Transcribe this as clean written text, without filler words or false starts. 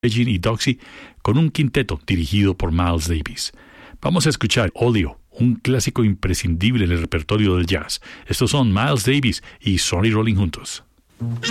Regine y Doxy con un quinteto dirigido por Miles Davis. Vamos a escuchar Oleo, un clásico imprescindible en el repertorio del jazz. Estos son Miles Davis y Sonny Rollins juntos.